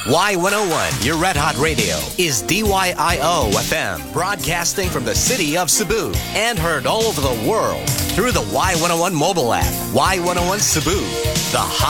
Y101, your Red Hot Radio, is DYIO FM, broadcasting from the city of Cebu and heard all over the world through the Y101 mobile app. Y101 Cebu, the